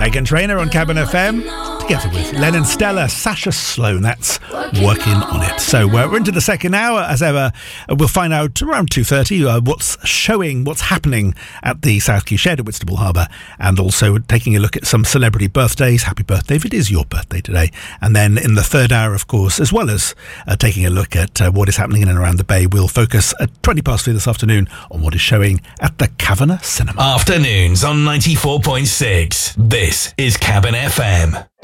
Meghan Trainor on Cabin FM, together with Lennon Stella, Sasha Sloan. That's Working on It. So we're into the second hour. As ever, we'll find out around 2:30 what's happening at the South Quay Shed at Whitstable Harbour, and also taking a look at some celebrity birthdays. Happy birthday if it is your birthday today. And then in the third hour, of course, as well as taking a look at what is happening in and around the Bay, we'll focus at 3:20 this afternoon on what is showing at the Kavanagh Cinema. Afternoons on 94.6. This is Cabin FM.